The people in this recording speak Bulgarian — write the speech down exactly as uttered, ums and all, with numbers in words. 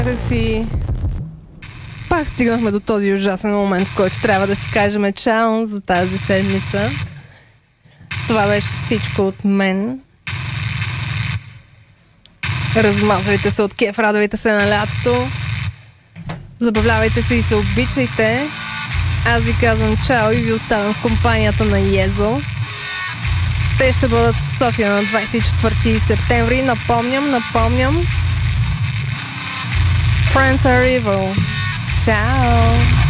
си пак стигнахме до този ужасен момент, в който трябва да си кажем чао за тази седмица. Това беше всичко от мен. Размазвайте се от кеф, радвайте се на лятото. Забавлявайте се и се обичайте. Аз ви казвам чао и ви оставям в компанията на Езо. Те ще бъдат в София на двадесет и четвърти септември. Напомням, напомням. Friends are evil. Ciao.